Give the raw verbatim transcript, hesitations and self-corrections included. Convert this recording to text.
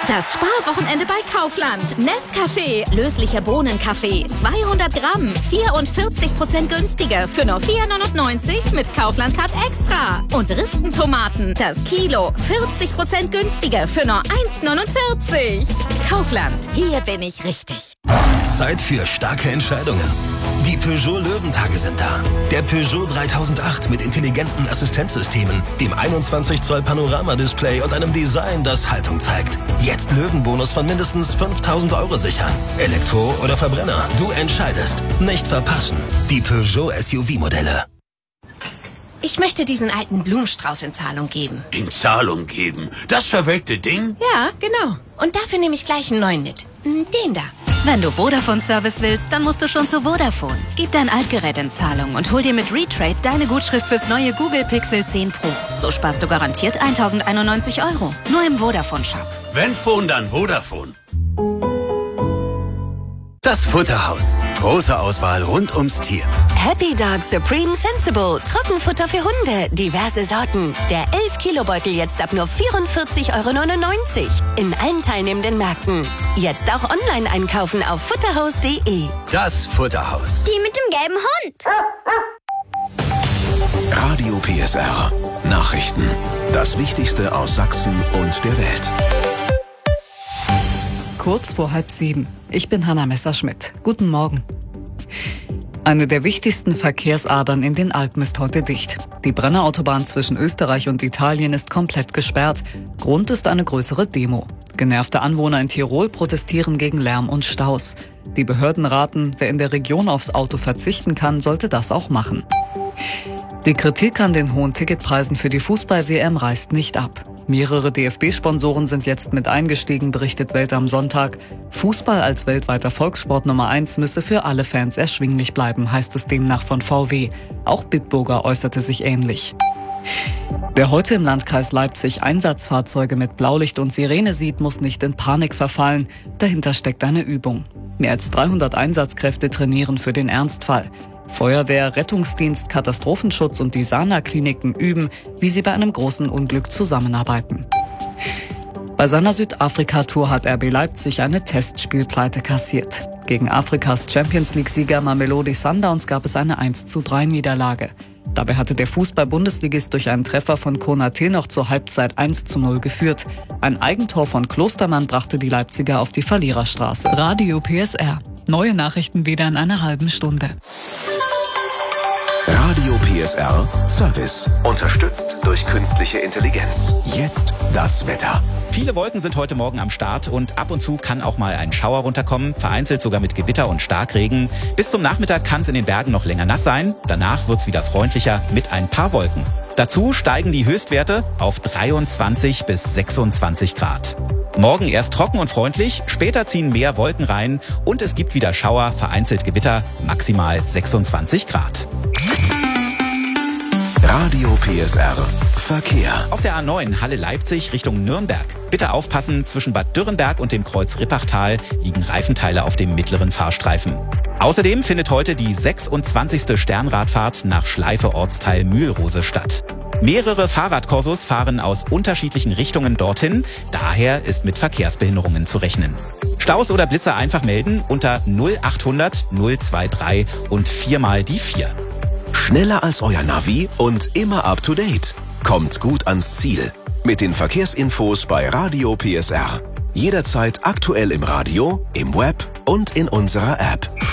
Das Sparwochenende bei Kaufland. Nescafé, löslicher Bohnenkaffee, zweihundert Gramm, vierundvierzig Prozent günstiger für nur vier neunundneunzig mit Kaufland Card Extra. Und Ristentomaten, das Kilo, vierzig Prozent günstiger für nur eins neunundvierzig. Kaufland, hier bin ich richtig. Zeit für starke Entscheidungen. Die Peugeot Löwentage sind da. Der Peugeot dreitausendacht mit intelligenten Assistenzsystemen, dem einundzwanzig Zoll Panoramadisplay und einem Design, das Haltung zeigt. Jetzt Löwenbonus von mindestens fünftausend Euro sichern. Elektro oder Verbrenner, du entscheidest. Nicht verpassen. Die Peugeot S U V-Modelle. Ich möchte diesen alten Blumenstrauß in Zahlung geben. In Zahlung geben? Das verwelkte Ding? Ja, genau. Und dafür nehme ich gleich einen neuen mit. Den da. Wenn du Vodafone-Service willst, dann musst du schon zu Vodafone. Gib dein Altgerät in Zahlung und hol dir mit Retrade deine Gutschrift fürs neue Google Pixel zehn Pro. So sparst du garantiert tausendeinundneunzig Euro. Nur im Vodafone-Shop. Wenn Phone, dann Vodafone. Das Futterhaus. Große Auswahl rund ums Tier. Happy Dog Supreme Sensible. Trockenfutter für Hunde. Diverse Sorten. Der elf Kilo Beutel jetzt ab nur vierundvierzig Euro neunundneunzig. In allen teilnehmenden Märkten. Jetzt auch online einkaufen auf futterhaus punkt de. Das Futterhaus. Die mit dem gelben Hund. Radio P S R. Nachrichten. Das Wichtigste aus Sachsen und der Welt. Kurz vor halb sieben. Ich bin Hanna Messerschmidt. Guten Morgen. Eine der wichtigsten Verkehrsadern in den Alpen ist heute dicht. Die Brennerautobahn zwischen Österreich und Italien ist komplett gesperrt. Grund ist eine größere Demo. Genervte Anwohner in Tirol protestieren gegen Lärm und Staus. Die Behörden raten, wer in der Region aufs Auto verzichten kann, sollte das auch machen. Die Kritik an den hohen Ticketpreisen für die Fußball-W M reißt nicht ab. Mehrere D F B-Sponsoren sind jetzt mit eingestiegen, berichtet Welt am Sonntag. Fußball als weltweiter Volkssport Nummer eins müsse für alle Fans erschwinglich bleiben, heißt es demnach von V W. Auch Bitburger äußerte sich ähnlich. Wer heute im Landkreis Leipzig Einsatzfahrzeuge mit Blaulicht und Sirene sieht, muss nicht in Panik verfallen. Dahinter steckt eine Übung. Mehr als dreihundert Einsatzkräfte trainieren für den Ernstfall. Feuerwehr, Rettungsdienst, Katastrophenschutz und die Sana-Kliniken üben, wie sie bei einem großen Unglück zusammenarbeiten. Bei seiner Südafrika-Tour hat R B Leipzig eine Testspielpleite kassiert. Gegen Afrikas Champions-League-Sieger Mamelodi Sundowns gab es eine eins zu drei Niederlage. Dabei hatte der Fußball-Bundesligist durch einen Treffer von Konate noch zur Halbzeit eins zu null geführt. Ein Eigentor von Klostermann brachte die Leipziger auf die Verliererstraße. Radio P S R. Neue Nachrichten wieder in einer halben Stunde. Radio P S R Service. Unterstützt durch künstliche Intelligenz. Jetzt das Wetter. Viele Wolken sind heute Morgen am Start und ab und zu kann auch mal ein Schauer runterkommen, vereinzelt sogar mit Gewitter und Starkregen. Bis zum Nachmittag kann es in den Bergen noch länger nass sein. Danach wird es wieder freundlicher mit ein paar Wolken. Dazu steigen die Höchstwerte auf dreiundzwanzig bis sechsundzwanzig Grad. Morgen erst trocken und freundlich, später ziehen mehr Wolken rein und es gibt wieder Schauer, vereinzelt Gewitter, maximal sechsundzwanzig Grad. Radio P S R Verkehr. Auf der A neun Halle-Leipzig Richtung Nürnberg. Bitte aufpassen, zwischen Bad Dürrenberg und dem Kreuz Rippachtal liegen Reifenteile auf dem mittleren Fahrstreifen. Außerdem findet heute die sechsundzwanzigste Sternradfahrt nach Schleife Ortsteil Mühlrose statt. Mehrere Fahrradkorsos fahren aus unterschiedlichen Richtungen dorthin, daher ist mit Verkehrsbehinderungen zu rechnen. Staus oder Blitzer einfach melden unter null achthundert null dreiundzwanzig und viermal die vier. Schneller als euer Navi und immer up to date. Kommt gut ans Ziel. Mit den Verkehrsinfos bei Radio P S R. Jederzeit aktuell im Radio, im Web und in unserer App.